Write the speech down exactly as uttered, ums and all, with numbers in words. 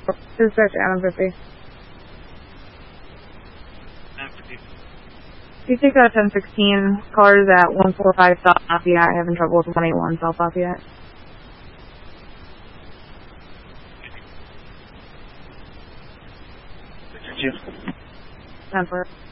Dispatch Adam fifty. You take out ten sixteen, cars at one four five South Lafayette, having trouble with one eight one South Lafayette. ten four.